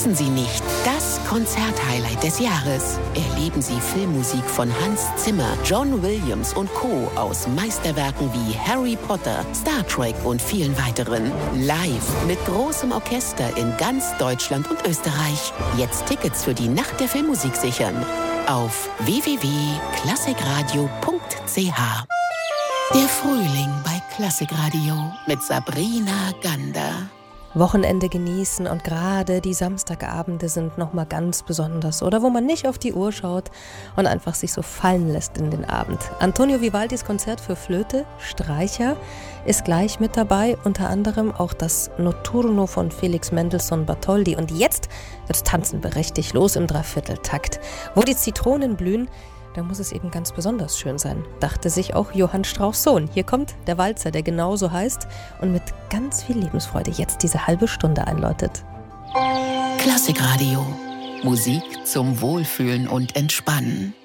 Verpassen Sie nicht das Konzerthighlight des Jahres. Erleben Sie Filmmusik von Hans Zimmer, John Williams und Co. aus Meisterwerken wie Harry Potter, Star Trek und vielen weiteren. Live mit großem Orchester in ganz Deutschland und Österreich. Jetzt Tickets für die Nacht der Filmmusik sichern. Auf www.klassikradio.ch. Der Frühling bei Klassikradio mit Sabrina Gander. Wochenende genießen und gerade die Samstagabende sind nochmal ganz besonders, oder wo man nicht auf die Uhr schaut und einfach sich so fallen lässt in den Abend. Antonio Vivaldis Konzert für Flöte, Streicher ist gleich mit dabei, unter anderem auch das Notturno von Felix Mendelssohn Bartholdy. Und jetzt wird Tanzen richtig los im Dreivierteltakt. Wo die Zitronen blühen, da muss es eben ganz besonders schön sein, dachte sich auch Johann Strauss Sohn. Hier kommt der Walzer, der genauso heißt und mit ganz viel Lebensfreude jetzt diese halbe Stunde einläutet. Klassikradio. Musik zum Wohlfühlen und Entspannen.